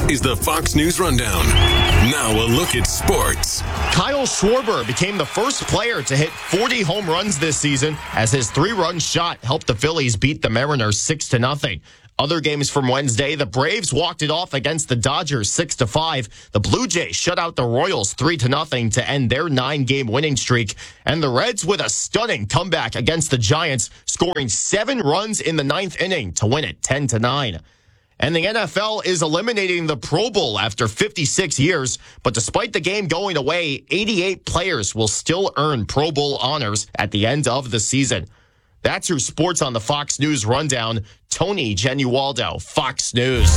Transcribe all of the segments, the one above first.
is the Fox News Rundown. Now a look at sports. Kyle Schwarber became the first player to hit 40 home runs this season as his 3-run shot helped the Phillies beat the Mariners 6-0. Other games from Wednesday, the Braves walked it off against the Dodgers 6-5. The Blue Jays shut out the Royals 3-0 to end their 9-game winning streak. And the Reds with a stunning comeback against the Giants, scoring 7 runs in the 9th inning to win it 10-9. And the NFL is eliminating the Pro Bowl after 56 years. But despite the game going away, 88 players will still earn Pro Bowl honors at the end of the season. That's your sports on the Fox News Rundown. Tony Genualdo, Fox News.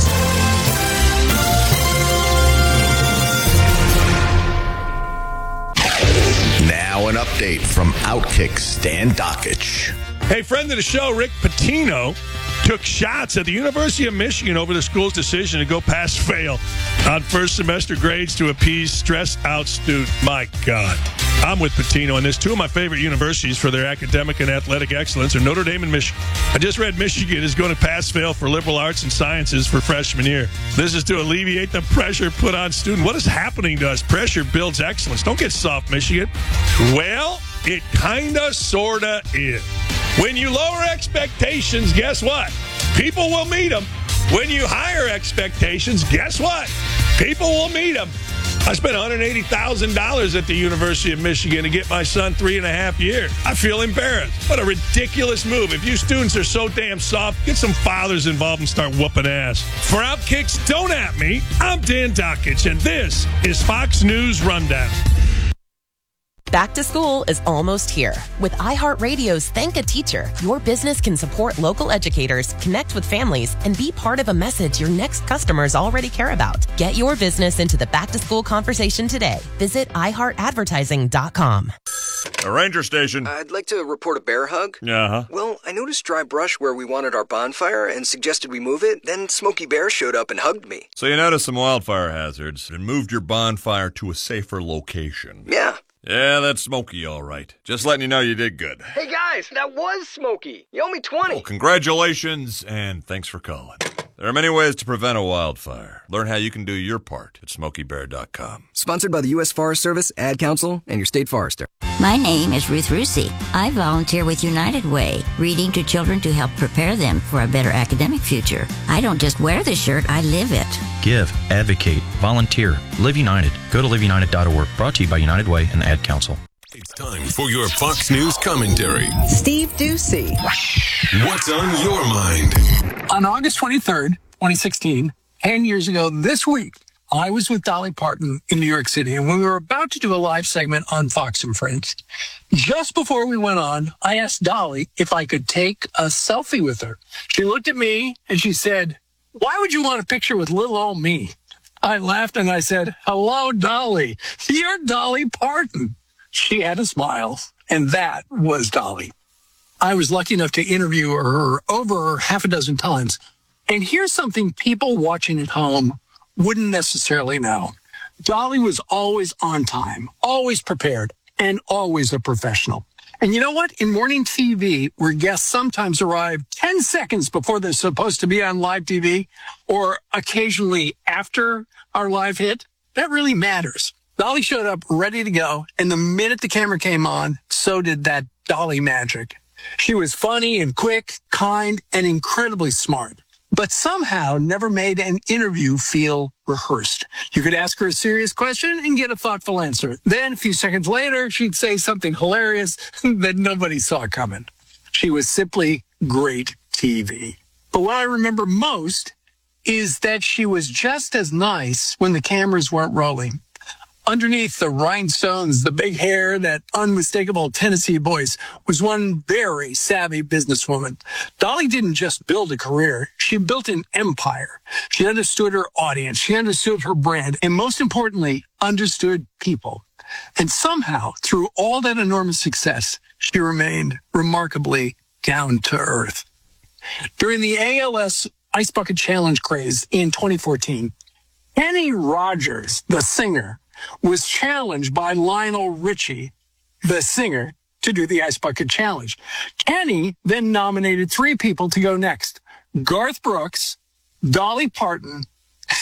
Now an update from Outkick Stan Dockich. Hey, friend of the show, Rick Pitino, took shots at the University of Michigan over the school's decision to go pass-fail on first semester grades to appease stressed-out students. My God. I'm with Pitino on this. Two of my favorite universities for their academic and athletic excellence are Notre Dame and Michigan. I just read Michigan is going to pass-fail for liberal arts and sciences for freshman year. This is to alleviate the pressure put on students. What is happening to us? Pressure builds excellence. Don't get soft, Michigan. Well, it kind of, sort of is. When you lower expectations, guess what? People will meet them. When you higher expectations, guess what? People will meet them. I spent $180,000 at the University of Michigan to get my son 3.5 years. I feel embarrassed. What a ridiculous move. If you students are so damn soft, get some fathers involved and start whooping ass. For Outkick's Don't At Me, I'm Dan Dockich, and this is Fox News Rundown. Back to school is almost here. With iHeartRadio's Thank a Teacher, your business can support local educators, connect with families, and be part of a message your next customers already care about. Get your business into the back-to-school conversation today. Visit iHeartAdvertising.com. A ranger station. I'd like to report a bear hug. Uh-huh. Well, I noticed dry brush where we wanted our bonfire and suggested we move it. Then Smokey Bear showed up and hugged me. So you noticed some wildfire hazards and moved your bonfire to a safer location. Yeah. Yeah, that's Smokey, all right. Just letting you know you did good. Hey, guys, that was Smokey. You owe me 20. Well, congratulations, and thanks for calling. There are many ways to prevent a wildfire. Learn how you can do your part at SmokeyBear.com. Sponsored by the U.S. Forest Service, Ad Council, and your state forester. My name is Ruth Rusi. I volunteer with United Way, reading to children to help prepare them for a better academic future. I don't just wear the shirt, I live it. Give, advocate, volunteer, Live United. Go to liveunited.org. Brought to you by United Way and the Ad Council. It's time for your Fox News commentary. Steve Ducey. What's on your mind? On August 23rd, 2016, 10 years ago this week, I was with Dolly Parton in New York City, and we were about to do a live segment on Fox and Friends. Just before we went on, I asked Dolly if I could take a selfie with her. She looked at me and she said, "Why would you want a picture with little old me?" I laughed and I said, "Hello, Dolly. You're Dolly Parton." She had a smile, and that was Dolly. I was lucky enough to interview her over half a dozen times. And here's something people watching at home wouldn't necessarily know. Dolly was always on time, always prepared, and always a professional. And you know what? In morning TV, where guests sometimes arrive 10 seconds before they're supposed to be on live TV, or occasionally after our live hit, that really matters. Dolly showed up ready to go, and the minute the camera came on, so did that Dolly magic. She was funny and quick, kind, and incredibly smart, but somehow never made an interview feel rehearsed. You could ask her a serious question and get a thoughtful answer. Then, a few seconds later, she'd say something hilarious that nobody saw coming. She was simply great TV. But what I remember most is that she was just as nice when the cameras weren't rolling. Underneath the rhinestones, the big hair, that unmistakable Tennessee voice, was one very savvy businesswoman. Dolly didn't just build a career, she built an empire. She understood her audience, she understood her brand, and most importantly, understood people. And somehow, through all that enormous success, she remained remarkably down to earth. During the ALS Ice Bucket Challenge craze in 2014, Kenny Rogers, the singer, was challenged by Lionel Richie, the singer, to do the Ice Bucket Challenge. Kenny then nominated 3 people to go next: Garth Brooks, Dolly Parton,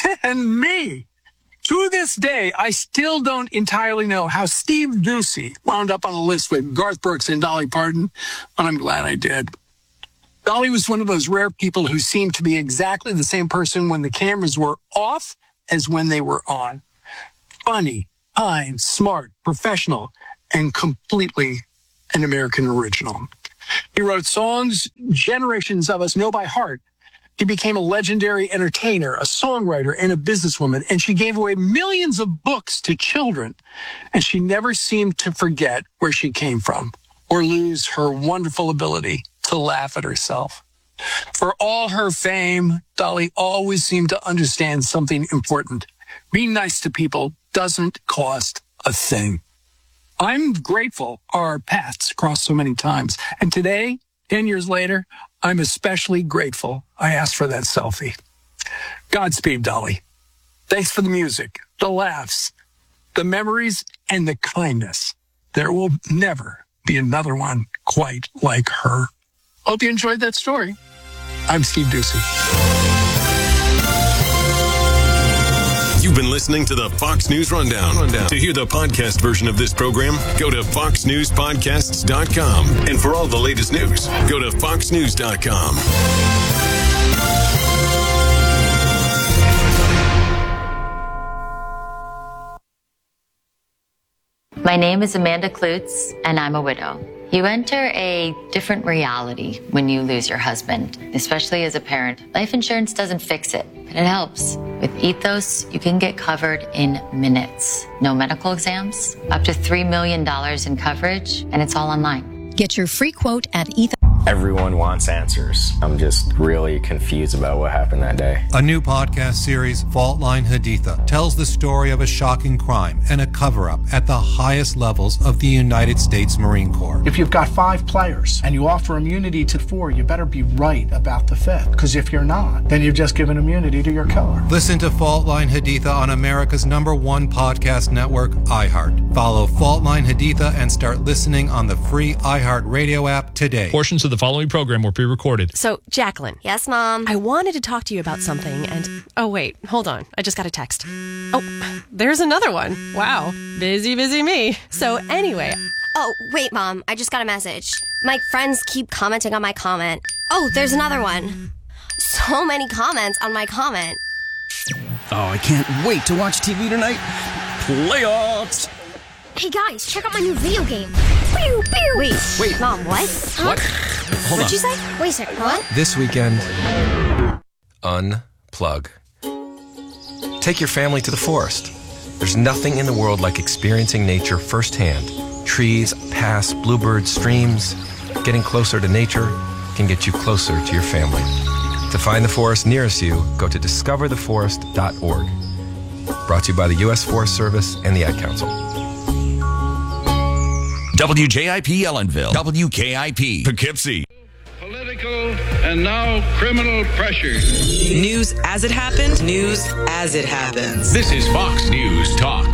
and me. To this day, I still don't entirely know how Steve Ducey wound up on a list with Garth Brooks and Dolly Parton, but I'm glad I did. Dolly was one of those rare people who seemed to be exactly the same person when the cameras were off as when they were on. Funny, kind, smart, professional, and completely an American original. He wrote songs generations of us know by heart. He became a legendary entertainer, a songwriter, and a businesswoman, and she gave away millions of books to children. And she never seemed to forget where she came from or lose her wonderful ability to laugh at herself. For all her fame, Dolly always seemed to understand something important. Being nice to people doesn't cost a thing. I'm grateful our paths crossed so many times. And today, 10 years later, I'm especially grateful I asked for that selfie. Godspeed, Dolly. Thanks for the music, the laughs, the memories, and the kindness. There will never be another one quite like her. Hope you enjoyed that story. I'm Steve Ducey. You've been listening to the Fox News Rundown. To hear the podcast version of this program, go to foxnewspodcasts.com. And for all the latest news, go to foxnews.com. My name is Amanda Klutz, and I'm a widow. You enter a different reality when you lose your husband, especially as a parent. Life insurance doesn't fix it, but it helps. With Ethos, you can get covered in minutes. No medical exams, up to $3 million in coverage, and it's all online. Get your free quote at Ethos. Everyone wants answers. I'm just really confused about what happened that day. A new podcast series, Fault Line Haditha, tells the story of a shocking crime and a cover-up at the highest levels of the United States Marine Corps. If you've got 5 players and you offer immunity to 4, you better be right about the 5th. Because if you're not, then you've just given immunity to your killer. Listen to Fault Line Haditha on America's #1 podcast network, iHeart. Follow Fault Line Haditha and start listening on the free iHeart Radio app today. Portions of the following program were pre-recorded. So, Jacqueline. Yes, Mom? I wanted to talk to you about something and... Oh, wait. Hold on. I just got a text. Oh, there's another one. Wow. Busy me. So, anyway... Oh, wait, Mom. I just got a message. My friends keep commenting on my comment. Oh, there's another one. So many comments on my comment. Oh, I can't wait to watch TV tonight. Playoffs! Hey guys, check out my new video game. Pew, pew. Wait, Mom, what? What? Hold What'd on. you say? Wait a second, what? This weekend, unplug. Take your family to the forest. There's nothing in the world like experiencing nature firsthand. Trees, paths, bluebirds, streams. Getting closer to nature can get you closer to your family. To find the forest nearest you, go to discovertheforest.org. Brought to you by the U.S. Forest Service and the Ad Council. WJIP Ellenville, WKIP Poughkeepsie. Political and now criminal pressures. News as it happens, news as it happens. This is Fox News Talk.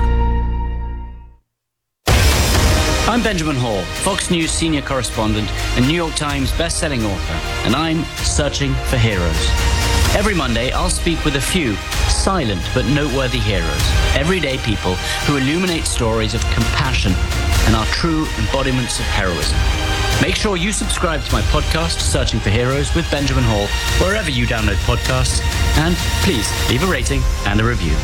I'm Benjamin Hall, Fox News senior correspondent and New York Times best-selling author, and I'm searching for heroes. Every Monday, I'll speak with a few silent but noteworthy heroes, everyday people who illuminate stories of compassion and are true embodiments of heroism. Make sure you subscribe to my podcast, Searching for Heroes with Benjamin Hall, wherever you download podcasts, and please leave a rating and a review.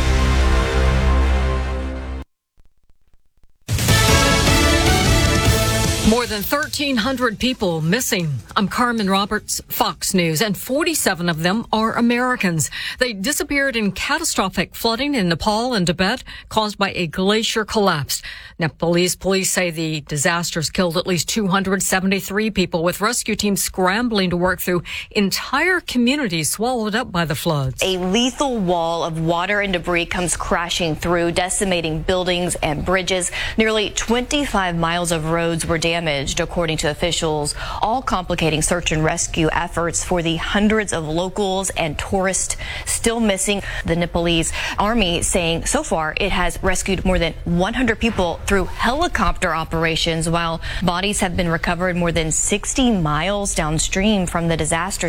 More than 1,300 people missing. I'm Carmen Roberts, Fox News, and 47 of them are Americans. They disappeared in catastrophic flooding in Nepal and Tibet caused by a glacier collapse. Nepalese police say the disasters killed at least 273 people, with rescue teams scrambling to work through entire communities swallowed up by the floods. A lethal wall of water and debris comes crashing through, decimating buildings and bridges. Nearly 25 miles of roads were damaged, according to officials, all complicating search and rescue efforts for the hundreds of locals and tourists still missing. The Nepalese army saying so far it has rescued more than 100 people through helicopter operations, while bodies have been recovered more than 60 miles downstream from the disaster zone.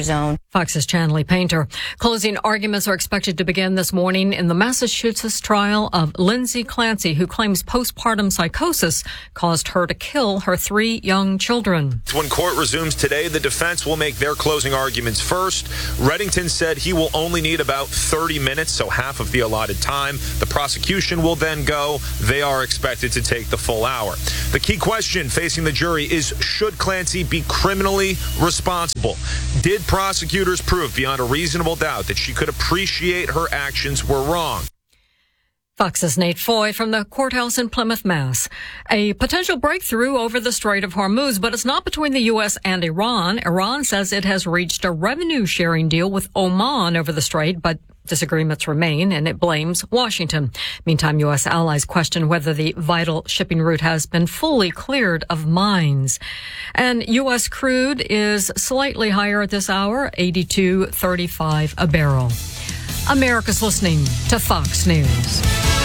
Fox's Chanley Painter. Closing arguments are expected to begin this morning in the Massachusetts trial of Lindsay Clancy, who claims postpartum psychosis caused her to kill her 3 young children. When court resumes today, the defense will make their closing arguments first. Reddington said he will only need about 30 minutes, so half of the allotted time. The prosecution will then go. They are expected to take the full hour. The key question facing the jury is, should Clancy be criminally responsible? Did prosecutors prove beyond a reasonable doubt that she could appreciate her actions were wrong? Fox's Nate Foy from the courthouse in Plymouth, Mass. A potential breakthrough over the Strait of Hormuz, but it's not between the U.S. and Iran. Iran says it has reached a revenue-sharing deal with Oman over the strait, but disagreements remain, and it blames Washington. Meantime, U.S. allies question whether the vital shipping route has been fully cleared of mines. And U.S. crude is slightly higher at this hour, $82.35 a barrel. America's listening to Fox News.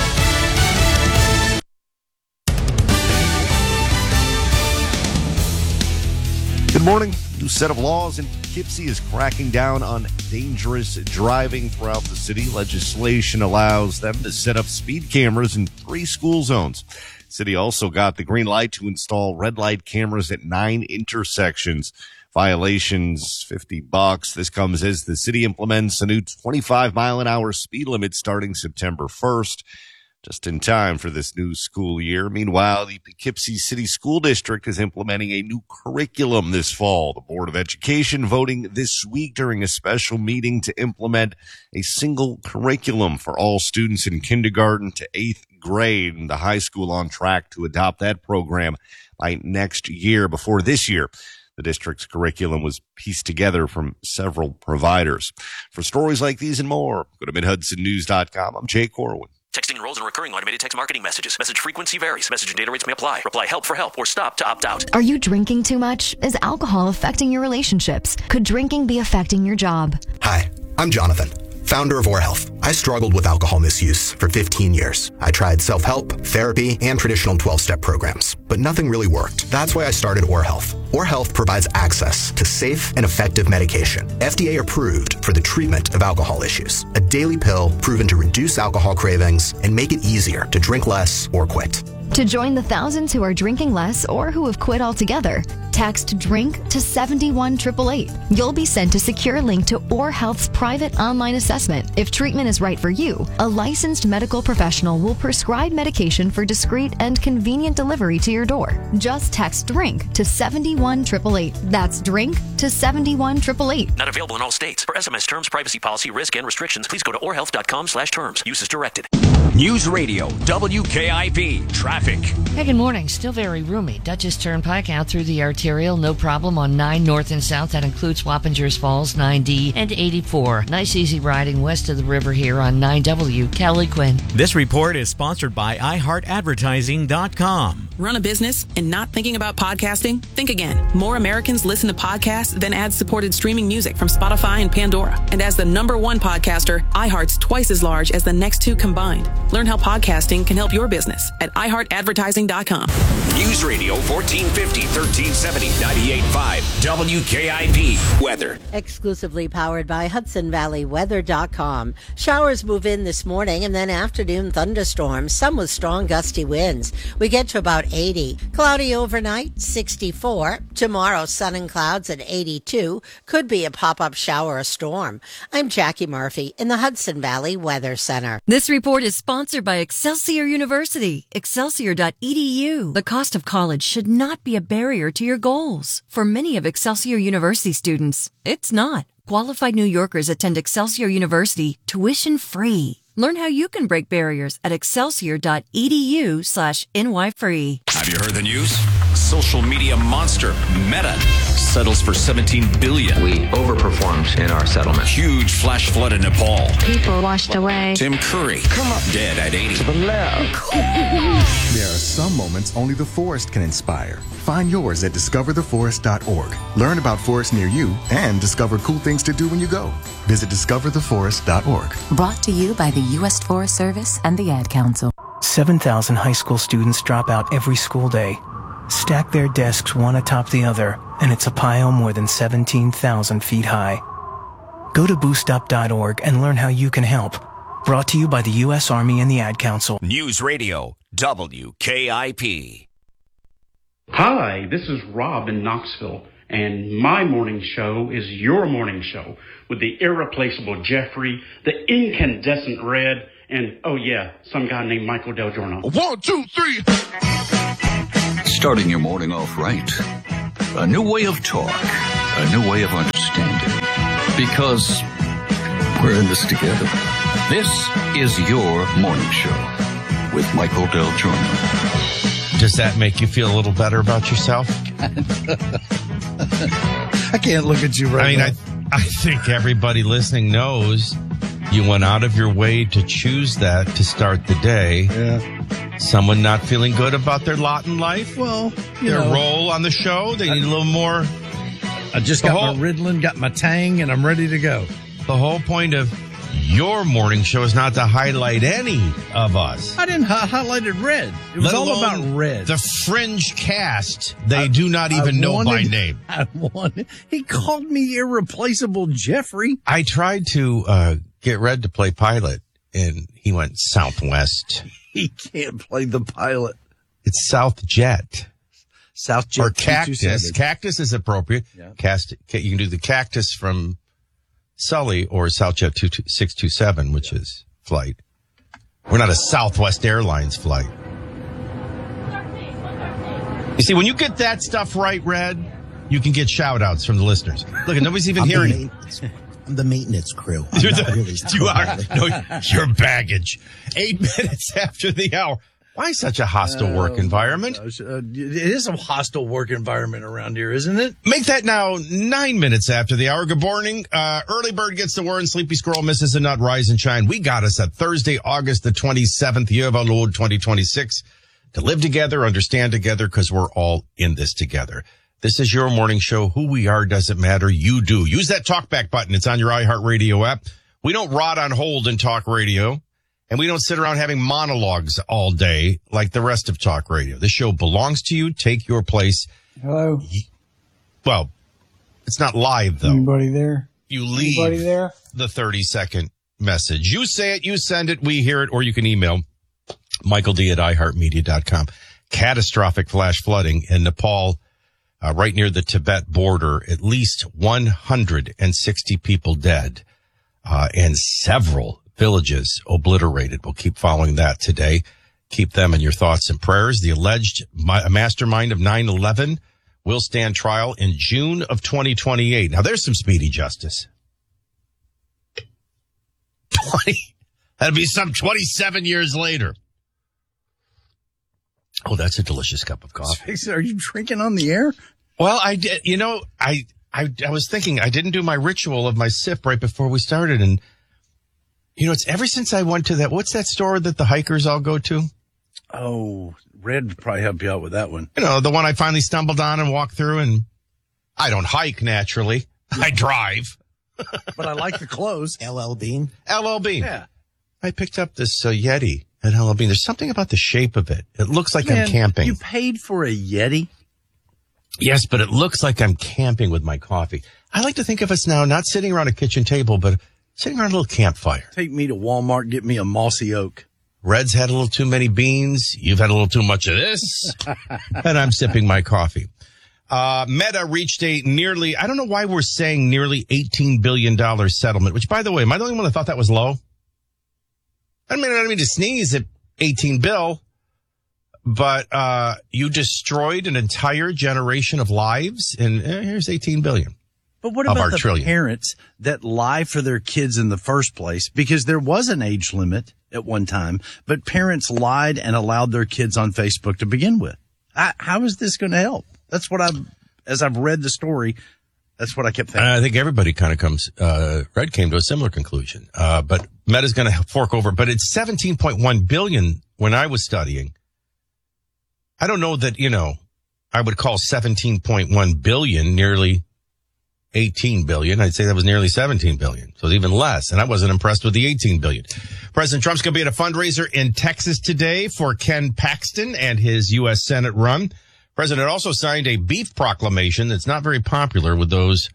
Good morning. New set of laws in Poughkeepsie is cracking down on dangerous driving throughout the city. Legislation allows them to set up speed cameras in 3 school zones. City also got the green light to install red light cameras at 9 intersections. Violations, $50. This comes as the city implements a new 25-mile-an-hour speed limit starting September 1st. Just in time for this new school year. Meanwhile, the Poughkeepsie City School District is implementing a new curriculum this fall. The Board of Education voting this week during a special meeting to implement a single curriculum for all students in kindergarten to 8th grade, and the high school on track to adopt that program by next year. Before this year, the district's curriculum was pieced together from several providers. For stories like these and more, go to MidHudsonNews.com. I'm Jay Corwin. Texting enrolls in recurring automated text marketing messages. Message frequency varies. Message and data rates may apply. Reply help for help or stop to opt out. Are you drinking too much? Is alcohol affecting your relationships? Could drinking be affecting your job? Hi, I'm Jonathan, founder of OrHealth. I struggled with alcohol misuse for 15 years. I tried self-help, therapy, and traditional 12-step programs, but nothing really worked. That's why I started OrHealth. OrHealth provides access to safe and effective medication, FDA approved for the treatment of alcohol issues. A daily pill proven to reduce alcohol cravings and make it easier to drink less or quit. To join the thousands who are drinking less or who have quit altogether, text DRINK to 71888. You'll be sent a secure link to OrHealth's private online assessment. If treatment is right for you, a licensed medical professional will prescribe medication for discreet and convenient delivery to your door. Just text DRINK to 71888. That's DRINK to 71888. Not available in all states. For SMS terms, privacy policy, risk, and restrictions, please go to orhealth.com/terms. Use as directed. News Radio, WKIP, traffic. Hey, good morning. Still very roomy. Duchess Turnpike out through the arterial. No problem on 9 north and south. That includes Wappingers Falls, 9D, and 84. Nice easy riding west of the river here on 9W. Kelly Quinn. This report is sponsored by iHeartAdvertising.com. Run a business and not thinking about podcasting? Think again. More Americans listen to podcasts than ad-supported streaming music from Spotify and Pandora. And as the #1 podcaster, iHeart's twice as large as the next 2 combined. Learn how podcasting can help your business at iHeartAdvertising.com. News Radio 1450, 1370, 98.5, WKIP. Weather. Exclusively powered by HudsonValleyWeather.com. Showers move in this morning and then afternoon thunderstorms, some with strong gusty winds. We get to about 80. Cloudy overnight, 64. Tomorrow, sun and clouds at 82. Could be a pop-up shower or storm. I'm Jackie Murphy in the Hudson Valley Weather Center. This report is sponsored by Excelsior University. Excelsior.edu. The cost of college should not be a barrier to your goals. For many of Excelsior University students, it's not. Qualified New Yorkers attend Excelsior University tuition free. Learn how you can break barriers at excelsior.edu/NYFree. Have you heard the news? Social media monster Meta settles for $17 billion. We overperformed in our settlement. Huge flash flood in Nepal. People washed away. Tim Curry, dead at 80. To the left. There are some moments only the forest can inspire. Find yours at discovertheforest.org. Learn about forests near you and discover cool things to do when you go. Visit discovertheforest.org. Brought to you by the U.S. Forest Service and the Ad Council. 7,000 high school students drop out every school day. Stack their desks one atop the other, and it's a pile more than 17,000 feet high. Go to boostup.org and learn how you can help. Brought to you by the U.S. Army and the Ad Council. News Radio, WKIP. Hi, this is Rob in Knoxville, and my morning show is your morning show with the irreplaceable Jeffrey, the incandescent Red, and, oh yeah, some guy named Michael Del Giorno. 1, 2, 3. Starting your morning off right. A new way of talk. A new way of understanding. Because we're in this together. This is your morning show with Michael Del Giorno. Does that make you feel a little better about yourself? I can't look at you right now. I think everybody listening knows you went out of your way to choose that to start the day. Yeah. Someone not feeling good about their lot in life? Well, their role on the show? They need a little more. I just got my Ritalin, got my Tang, and I'm ready to go. The whole point of your morning show is not to highlight any of us. I didn't highlighted Red. It was all about Red. The fringe cast, they do not even know by name. He called me irreplaceable Jeffrey. I tried to get Red to play pilot, and he went Southwest. He can't play the pilot. It's Southjet. Southjet or Cactus. Cactus is appropriate. Yeah. You can do the Cactus from Sully or Southjet 627, which is flight. We're not a Southwest Airlines flight. You see, when you get that stuff right, Red, you can get shout-outs from the listeners. Look, nobody's even hearing it. I'm the maintenance crew. You are. No, you're baggage. 8 minutes after the hour. Why such a hostile work environment? It is a hostile work environment around here, isn't it? Make that now 9 minutes after the hour. Good morning. Early bird gets the worm. Sleepy squirrel misses a nut. Rise and shine. We got us at Thursday, August the 27th, year of our Lord 2026. To live together, understand together, because we're all in this together. This is your morning show. Who we are doesn't matter. You do. Use that talkback button. It's on your iHeartRadio app. We don't rot on hold in talk radio. And we don't sit around having monologues all day like the rest of talk radio. This show belongs to you. Take your place. Hello? Well, it's not live, though. Anybody there? You leave Anybody there? The 30-second message. You say it, you send it, we hear it, or you can email Michael D. at iHeartMedia.com. Catastrophic flash flooding in Nepal, right near the Tibet border. At least 160 people dead, and several villages obliterated. We'll keep following that today. Keep them in your thoughts and prayers. The alleged mastermind of 9/11 will stand trial in June of 2028. Now, there's some speedy justice. 20. That'll be some 27 years later. Oh, that's a delicious cup of coffee. Are you drinking on the air? Well, I did. You know, I was thinking I didn't do my ritual of my sip right before we started, and you know, it's ever since I went to that, what's that store that the hikers all go to? Oh, Red would probably help you out with that one. You know, the one I finally stumbled on and walked through, and I don't hike naturally. I drive. But I like the clothes. LL Bean? LL Bean. Yeah. I picked up this Yeti at LL Bean. There's something about the shape of it. It looks like I'm camping. You paid for a Yeti? Yes, but it looks like I'm camping with my coffee. I like to think of us now not sitting around a kitchen table, but sitting around a little campfire. Take me to Walmart, get me a mossy oak. Red's had a little too many beans. You've had a little too much of this. And I'm sipping my coffee. Meta reached a nearly, I don't know why we're saying nearly $18 billion settlement, which, by the way, am I the only one that thought that was low? I don't mean to sneeze at 18 bill, but you destroyed an entire generation of lives, and here's 18 billion. But what about the parents that lie for their kids in the first place? Because there was an age limit at one time, but parents lied and allowed their kids on Facebook to begin with. How is this going to help? That's what as I've read the story, that's what I kept thinking. I think everybody kind of Red came to a similar conclusion. But Meta's going to fork over, but it's 17.1 billion when I was studying. I don't know that, I would call 17.1 billion nearly 18 billion. I'd say that was nearly 17 billion. So it's even less. And I wasn't impressed with the 18 billion. President Trump's going to be at a fundraiser in Texas today for Ken Paxton and his U.S. Senate run. President also signed a beef proclamation that's not very popular with those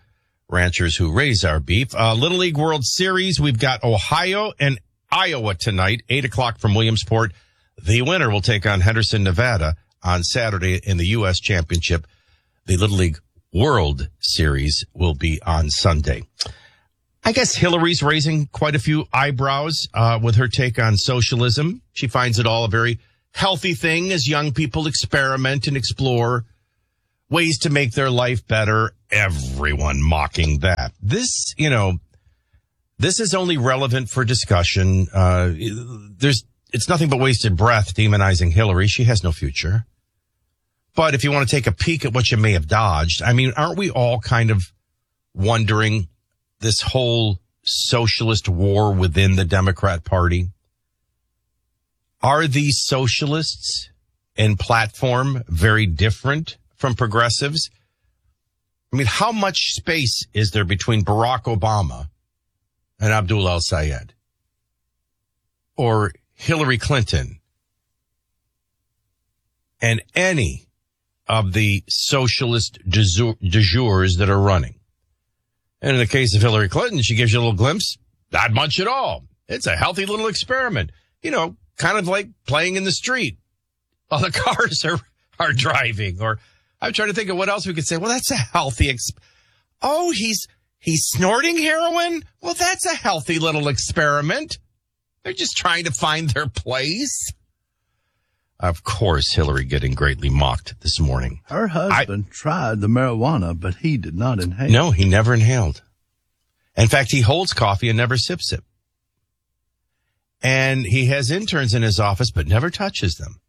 ranchers who raise our beef. Little League World Series, we've got Ohio and Iowa tonight, 8 o'clock from Williamsport. The winner will take on Henderson, Nevada on Saturday in the U.S. Championship. The Little League World Series will be on Sunday. I guess Hillary's raising quite a few eyebrows with her take on socialism. She finds it all a very healthy thing as young people experiment and explore ways to make their life better. Everyone mocking that. This is only relevant for discussion. It's nothing but wasted breath demonizing Hillary. She has no future. But if you want to take a peek at what you may have dodged, I mean, aren't we all kind of wondering this whole socialist war within the Democrat Party? Are these socialists in platform very different from progressives? I mean, how much space is there between Barack Obama and Abdul El-Sayed? Or Hillary Clinton and any of the socialist du jours that are running? And in the case of Hillary Clinton, she gives you a little glimpse, not much at all. It's a healthy little experiment, kind of like playing in the street while the cars are driving. Or I'm trying to think of what else we could say. Well, that's a healthy he's snorting heroin? Well, that's a healthy little experiment. They're just trying to find their place. Of course, Hillary getting greatly mocked this morning. Her husband tried the marijuana, but he did not inhale. No, he never inhaled. In fact, he holds coffee and never sips it. And he has interns in his office, but never touches them.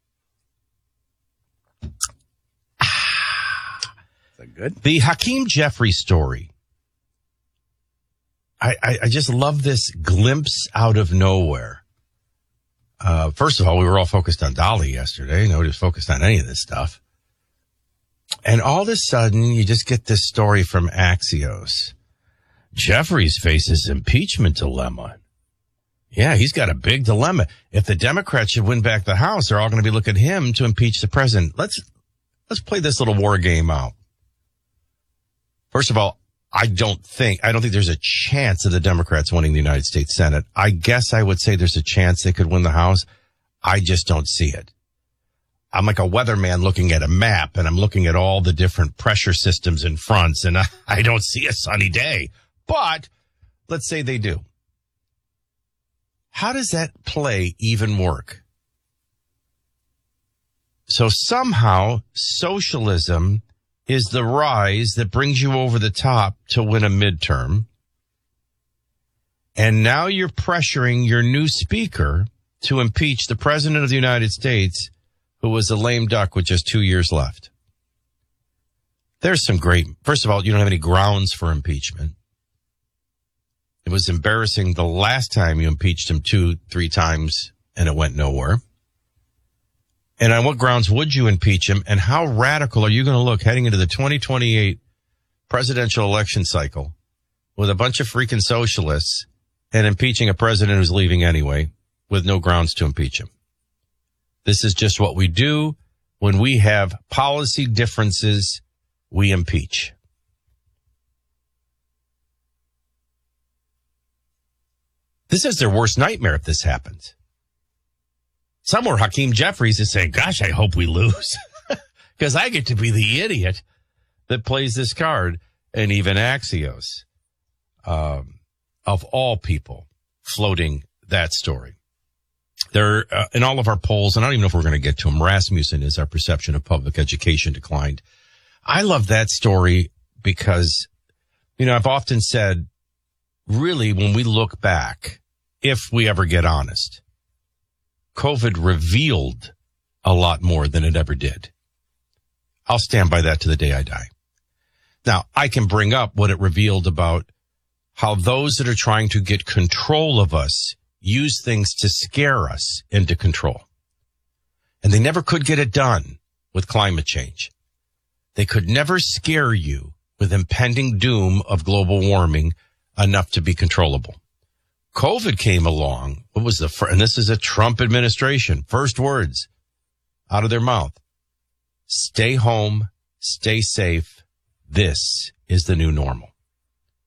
Is that good? The Hakeem Jeffrey story. I just love this glimpse out of nowhere. First of all, we were all focused on Dolly yesterday. Nobody was focused on any of this stuff. And all of a sudden, you just get this story from Axios. Jeffries faces impeachment dilemma. Yeah, he's got a big dilemma. If the Democrats should win back the House, they're all going to be looking at him to impeach the president. Let's play this little war game out. First of all, I don't think there's a chance of the Democrats winning the United States Senate. I guess I would say there's a chance they could win the House. I just don't see it. I'm like a weatherman looking at a map, and I'm looking at all the different pressure systems and fronts, and I don't see a sunny day. But let's say they do. How does that play even work? So somehow socialism is the rise that brings you over the top to win a midterm. And now you're pressuring your new speaker to impeach the president of the United States, who was a lame duck with just 2 years left. There's some first of all, you don't have any grounds for impeachment. It was embarrassing the last time you impeached him 2-3 times and it went nowhere. And on what grounds would you impeach him? And how radical are you going to look heading into the 2028 presidential election cycle with a bunch of freaking socialists and impeaching a president who's leaving anyway with no grounds to impeach him? This is just what we do when we have policy differences. We impeach. This is their worst nightmare if this happens. Somewhere Hakeem Jeffries is saying, gosh, I hope we lose because I get to be the idiot that plays this card. And even Axios, of all people, floating that story. They're in all of our polls, and I don't even know if we're going to get to them. Rasmussen is our perception of public education declined. I love that story because, I've often said, really, when we look back, if we ever get honest, COVID revealed a lot more than it ever did. I'll stand by that to the day I die. Now, I can bring up what it revealed about how those that are trying to get control of us use things to scare us into control. And they never could get it done with climate change. They could never scare you with impending doom of global warming enough to be controllable. COVID came along. What was and this is a Trump administration, first words out of their mouth. Stay home, stay safe. This is the new normal.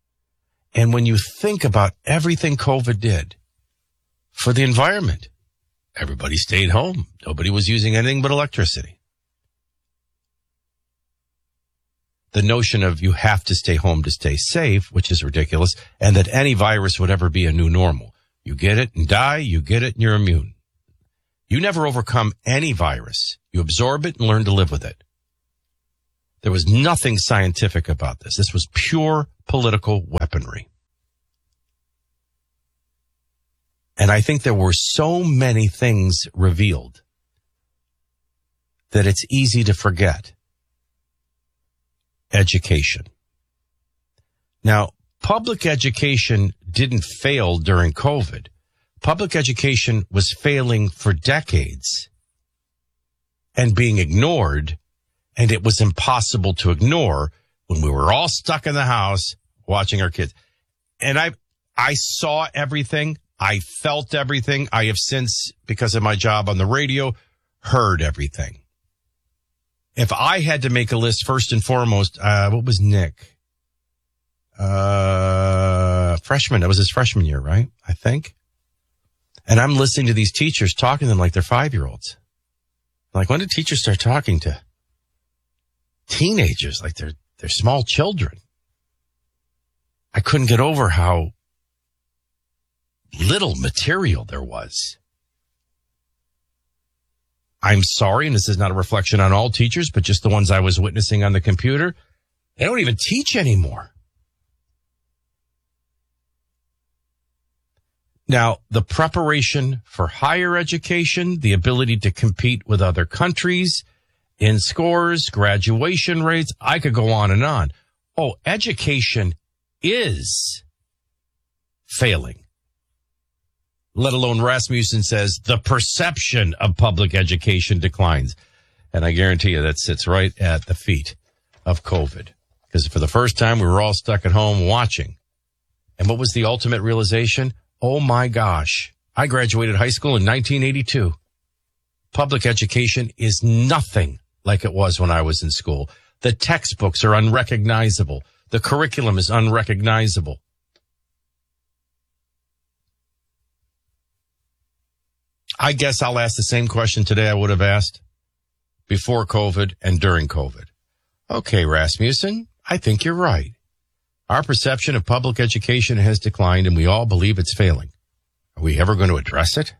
And when you think about everything COVID did for the environment, everybody stayed home. Nobody was using anything but electricity. The notion of you have to stay home to stay safe, which is ridiculous, and that any virus would ever be a new normal. You get it and die, you get it and you're immune. You never overcome any virus. You absorb it and learn to live with it. There was nothing scientific about this. This was pure political weaponry. And I think there were so many things revealed that it's easy to forget. Education. Now, public education didn't fail during COVID. Public education was failing for decades and being ignored, and it was impossible to ignore when we were all stuck in the house watching our kids. And I saw everything. I felt everything. I have since, because of my job on the radio, heard everything. If I had to make a list, first and foremost, what was Nick? Freshman. That was his freshman year, right? I think. And I'm listening to these teachers talking to them like they're 5-year-olds. Like, when did teachers start talking to teenagers like they're small children? I couldn't get over how little material there was. I'm sorry, and this is not a reflection on all teachers, but just the ones I was witnessing on the computer. They don't even teach anymore. Now, the preparation for higher education, the ability to compete with other countries in scores, graduation rates, I could go on and on. Oh, education is failing. Let alone Rasmussen says the perception of public education declines. And I guarantee you that sits right at the feet of COVID. Because for the first time, we were all stuck at home watching. And what was the ultimate realization? Oh my gosh, I graduated high school in 1982. Public education is nothing like it was when I was in school. The textbooks are unrecognizable. The curriculum is unrecognizable. I guess I'll ask the same question today I would have asked before COVID and during COVID. Okay, Rasmussen, I think you're right. Our perception of public education has declined and we all believe it's failing. Are we ever going to address it?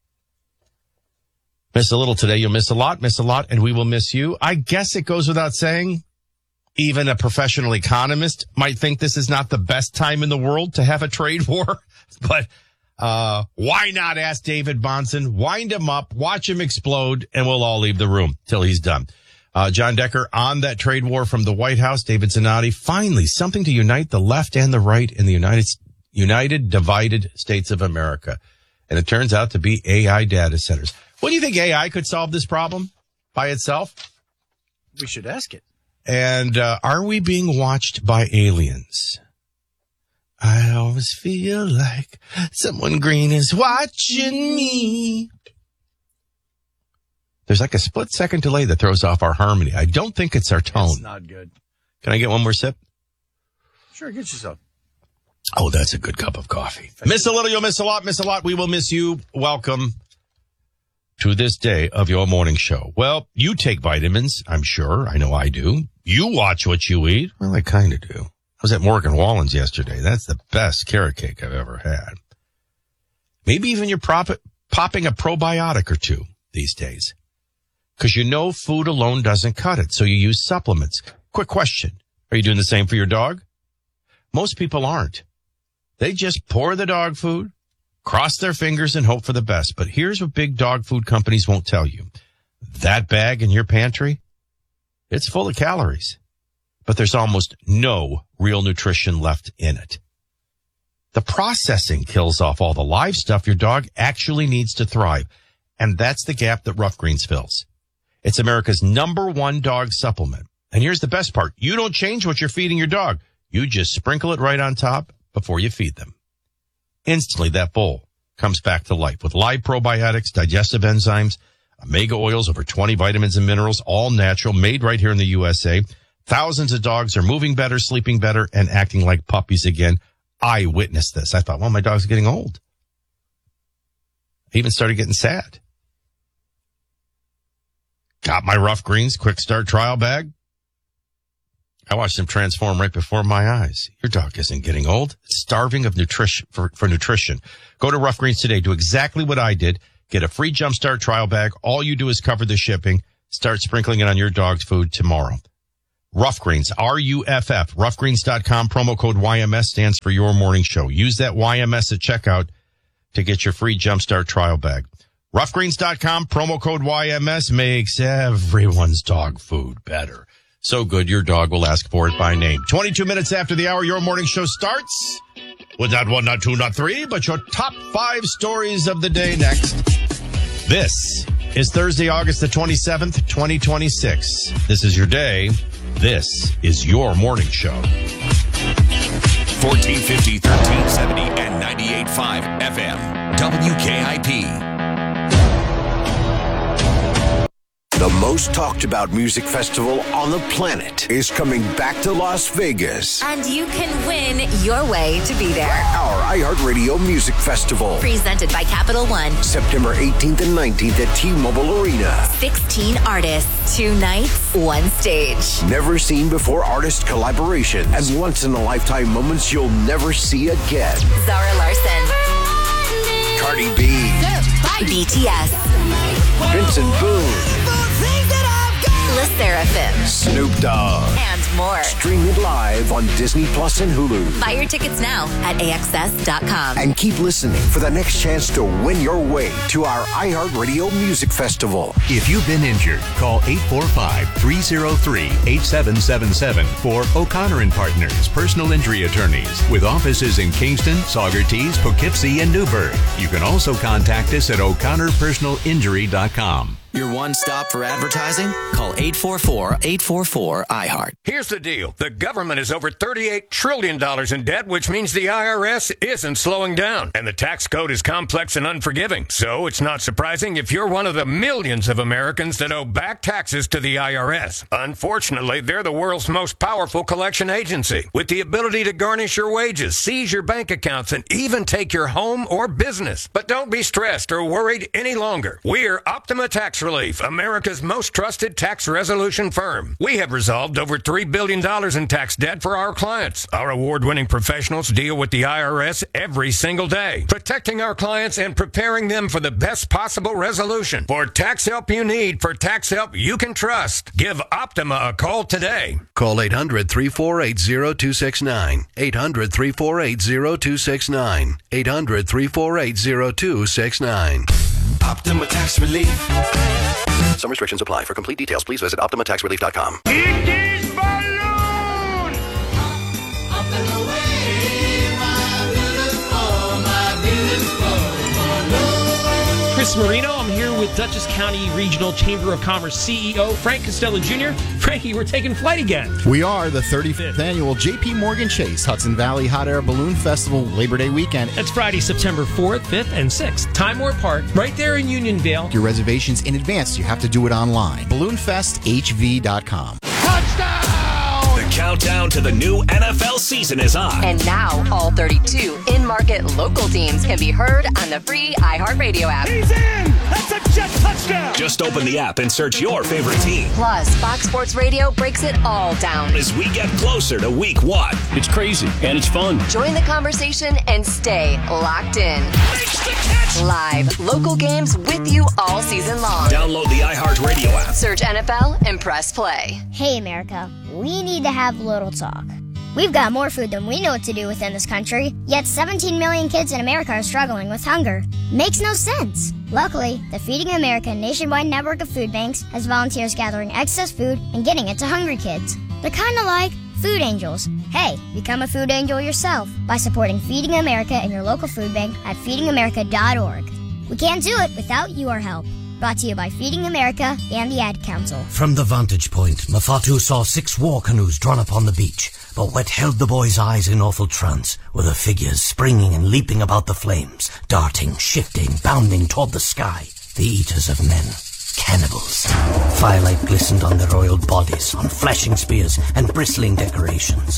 Miss a little today, you'll miss a lot, and we will miss you. I guess it goes without saying, even a professional economist might think this is not the best time in the world to have a trade war, but why not ask David Bahnsen, wind him up, watch him explode, and we'll all leave the room till he's done. John Decker on that trade war from the White House. David Zanotti, finally something to unite the left and the right in the United Divided States of America. And it turns out to be AI data centers. What do you think AI could solve this problem by itself? We should ask it. And are we being watched by aliens? I always feel like someone green is watching me. There's like a split-second delay that throws off our harmony. I don't think it's our tone. It's not good. Can I get one more sip? Sure, get yourself. Oh, that's a good cup of coffee. Miss a little, you'll miss a lot. Miss a lot, we will miss you. Welcome to this day of your morning show. Well, you take vitamins, I'm sure. I know I do. You watch what you eat. Well, I kind of do. I was at Morgan Wallen's yesterday. That's the best carrot cake I've ever had. Maybe even you're popping a probiotic or two these days. Because you know food alone doesn't cut it, so you use supplements. Quick question. Are you doing the same for your dog? Most people aren't. They just pour the dog food, cross their fingers, and hope for the best. But here's what big dog food companies won't tell you. That bag in your pantry, it's full of calories. But there's almost no real nutrition left in it. The processing kills off all the live stuff your dog actually needs to thrive. And that's the gap that Rough Greens fills. It's America's #1 dog supplement. And here's the best part. You don't change what you're feeding your dog. You just sprinkle it right on top before you feed them. Instantly, that bowl comes back to life with live probiotics, digestive enzymes, omega oils, over 20 vitamins and minerals, all natural, made right here in the USA. Thousands of dogs are moving better, sleeping better, and acting like puppies again. I witnessed this. I thought, well, my dog's getting old. I even started getting sad. Got my Rough Greens Quick Start trial bag. I watched him transform right before my eyes. Your dog isn't getting old. It's starving of nutrition for nutrition. Go to Rough Greens today. Do exactly what I did. Get a free Jumpstart trial bag. All you do is cover the shipping. Start sprinkling it on your dog's food tomorrow. Rough Greens, RUFF, roughgreens.com. Promo code YMS stands for Your Morning Show. Use that YMS at checkout to get your free Jumpstart trial bag. Roughgreens.com, promo code YMS makes everyone's dog food better. So good, your dog will ask for it by name. 22 minutes after the hour, Your Morning Show starts with not one, not two, not three, but your top 5 stories of the day next. This is Thursday, August the 27th, 2026. This is your day. This is Your Morning Show. 1450, 1370, and 98.5 FM. WKIP. The most talked about music festival on the planet is coming back to Las Vegas. And you can win your way to be there. Our iHeartRadio Music Festival. Presented by Capital One. September 18th and 19th at T-Mobile Arena. 16 artists, 2 nights, 1 stage. Never seen before artist collaboration and once-in-a-lifetime moments you'll never see again. Zara Larson. Cardi B. BTS. Vincent Boone. Le Seraphim. Snoop Dogg. And more. Stream it live on Disney Plus and Hulu. Buy your tickets now at AXS.com. And keep listening for the next chance to win your way to our iHeartRadio Music Festival. If you've been injured, call 845-303-8777 for O'Connor and Partners Personal Injury Attorneys with offices in Kingston, Saugerties, Poughkeepsie, and Newburgh. You can also contact us at o'connorpersonalinjury.com. Your one stop for advertising? Call 844-844-IHEART. Here's the deal. The government is over $38 trillion in debt, which means the IRS isn't slowing down. And the tax code is complex and unforgiving. So it's not surprising if you're one of the millions of Americans that owe back taxes to the IRS. Unfortunately, they're the world's most powerful collection agency, with the ability to garnish your wages, seize your bank accounts, and even take your home or business. But don't be stressed or worried any longer. We're Optima Tax Relief, America's most trusted tax resolution firm. We have resolved over $3 billion in tax debt for our clients. Our award-winning professionals deal with the IRS every single day, protecting our clients and preparing them for the best possible resolution. For tax help you need, for tax help you can trust, give Optima a call today. Call 800-348-0269. 800-348-0269. 800-348-0269. Optima Tax Relief. Some restrictions apply. For complete details, please visit OptimaTaxRelief.com. It is balloon! Up and away, my beautiful balloon. Chris Marino, I'm here with Dutchess County Regional Chamber of Commerce CEO Frank Costello Jr. Frankie, we're taking flight again. We are the 35th annual J.P. Morgan Chase Hudson Valley Hot Air Balloon Festival Labor Day weekend. That's Friday, September 4th, 5th, and 6th. Time Warner Park, right there in Unionville. Your reservations in advance. You have to do it online. BalloonFestHV.com. Touchdown! The countdown to the new NFL season is on. And now, all 32 in-market local teams can be heard on the free iHeartRadio app. He's in! That's a jet touchdown! Just open the app and search your favorite team. Plus, Fox Sports Radio breaks it all down as we get closer to week 1. It's crazy, and it's fun. Join the conversation and stay locked in. Live, local games with you all season long. Download the iHeartRadio app. Search NFL and press play. Hey, America, we need to have a little talk. We've got more food than we know what to do with in this country, yet 17 million kids in America are struggling with hunger. Makes no sense. Luckily, the Feeding America nationwide network of food banks has volunteers gathering excess food and getting it to hungry kids. They're kind of like food angels. Hey, become a food angel yourself by supporting Feeding America in your local food bank at feedingamerica.org. We can't do it without your help. Brought to you by Feeding America and the Ad Council. From the vantage point, Mafatu saw 6 war canoes drawn up on the beach. But what held the boy's eyes in awful trance were the figures springing and leaping about the flames, darting, shifting, bounding toward the sky. The eaters of men. Cannibals. Firelight glistened on their oiled bodies, on flashing spears and bristling decorations.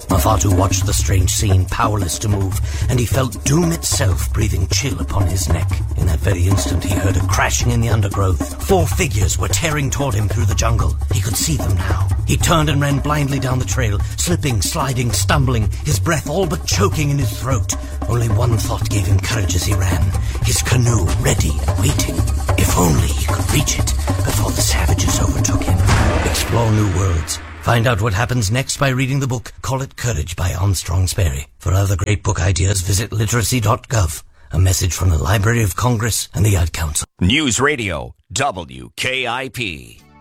Mafatu watched the strange scene, powerless to move, and he felt doom itself breathing chill upon his neck. In that very instant, he heard a crashing in the undergrowth. 4 figures were tearing toward him through the jungle. He could see them now. He turned and ran blindly down the trail, slipping, sliding, stumbling, his breath all but choking in his throat. Only one thought gave him courage as he ran. His canoe ready and waiting. If only he could reach it before the savages overtook him. Explore new worlds. Find out what happens next by reading the book Call It Courage by Armstrong Sperry. For other great book ideas, visit literacy.gov. A message from the Library of Congress and the Ad Council. News Radio, WKIP.